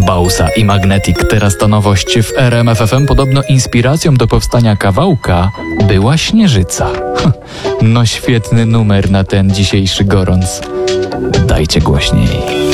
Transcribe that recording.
Bausa i Magnetic. Teraz to nowość w RMF FM. Podobno inspiracją do powstania kawałka była Śnieżyca. No świetny numer na ten dzisiejszy gorąc. Dajcie głośniej.